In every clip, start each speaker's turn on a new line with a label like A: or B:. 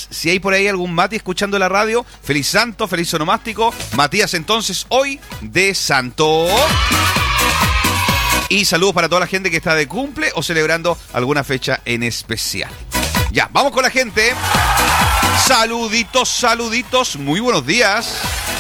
A: Matías. Si hay por ahí algún Mati escuchando la radio, feliz santo, feliz onomástico. Matías, entonces, hoy de santo. Y saludos para toda la gente que está de cumple o celebrando alguna fecha en especial. Ya, vamos con la gente. Saluditos, saluditos. Muy buenos días.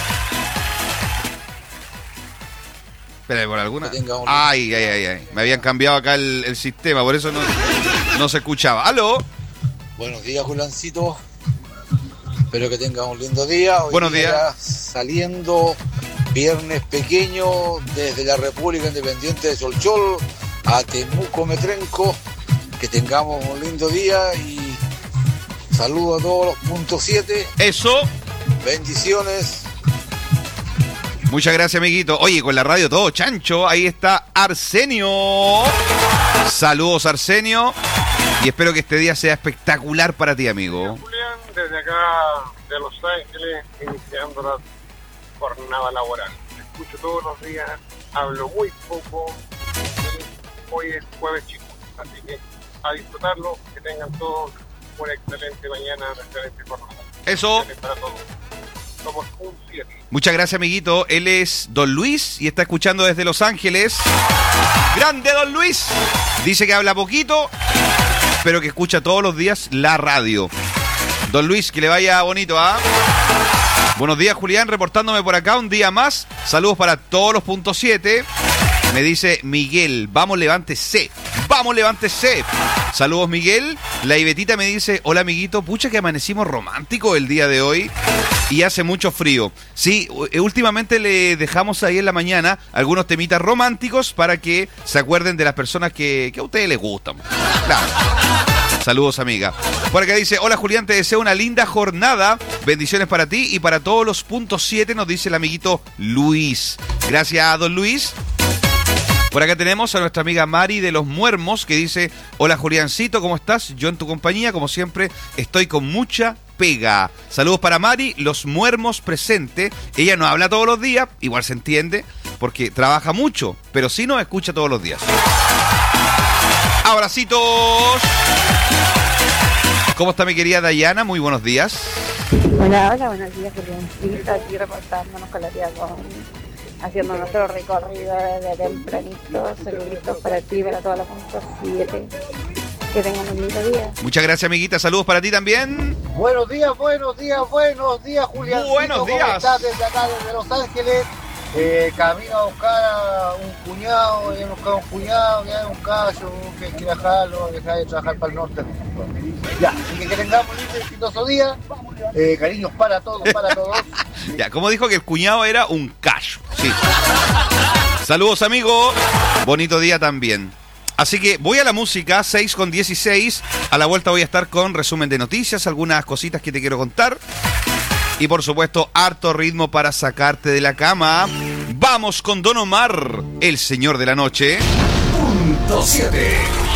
A: Espera, por alguna. Ay. Me habían cambiado acá el sistema, por eso no se escuchaba. ¿Aló?
B: Buenos días, Juliancito. Espero que tengas un lindo día. Hoy
A: buenos días.
B: Saliendo viernes pequeño desde la República Independiente de Solchol a Temuco Metrenco. Que tengamos un lindo día y saludo a todos los puntos 7.
A: Eso.
B: Bendiciones.
A: Muchas gracias, amiguito. Oye, con la radio todo chancho. Ahí está Arsenio. Saludos, Arsenio. Y espero que este día sea espectacular para ti, amigo.
C: Julián, desde acá de Los Ángeles, iniciando la jornada laboral. Escucho todos los días, hablo muy poco. Hoy es jueves chico, así que a disfrutarlo, que tengan todos una excelente mañana, una excelente jornada.
A: Eso.
C: Para todos. Somos un 7.
A: Muchas gracias, amiguito. Él es Don Luis y está escuchando desde Los Ángeles. ¡Grande, Don Luis! Dice que habla poquito, pero que escucha todos los días la radio. Don Luis, que le vaya bonito, ¿ah? Buenos días, Julián, reportándome por acá un día más. Saludos para todos los puntos 7. Me dice Miguel, vamos, levántese. ¡Vamos, levántese! Saludos, Miguel. La Ibetita me dice, hola, amiguito, pucha que amanecimos románticos el día de hoy y hace mucho frío. Sí, últimamente le dejamos ahí en la mañana algunos temitas románticos para que se acuerden de las personas que a ustedes les gustan. Claro. Saludos, amiga. Por acá dice, hola, Julián, te deseo una linda jornada. Bendiciones para ti y para todos los puntos 7, nos dice el amiguito Luis. Gracias, don Luis. Por acá tenemos a nuestra amiga Mari de Los Muermos, que dice, hola, Juliancito, ¿cómo estás? Yo en tu compañía, como siempre, estoy con mucha pega. Saludos para Mari, Los Muermos presente. Ella no habla todos los días, igual se entiende, porque trabaja mucho, pero sí nos escucha todos los días. Abracitos. ¿Cómo está mi querida Dayana? Muy buenos días.
D: Hola, buenos días, Juliancito, aquí reportándonos con la tía Con, haciendo nuestro recorrido desde tempranito. Saluditos para ti, para toda la punta 7. Que tengan un lindo día.
A: Muchas gracias, amiguita. Saludos para ti también.
E: Buenos días, Julián.
A: Buenos días.
E: ¿Cómo estás desde acá, desde Los Ángeles? Camino a buscar a un cuñado, ya he buscado un cuñado, ya hay un callo, que hay que dejarlo, dejar de trabajar para el norte. Ya, así que tengamos un lindo y exitoso día. Cariños para todos,
A: Ya, como dijo que el cuñado era un callo. Sí. Saludos, amigo. Bonito día también. Así que voy a la música, 6:16. A la vuelta voy a estar con resumen de noticias, algunas cositas que te quiero contar. Y por supuesto, harto ritmo para sacarte de la cama. Vamos con Don Omar, el señor de la noche.
F: Punto 7.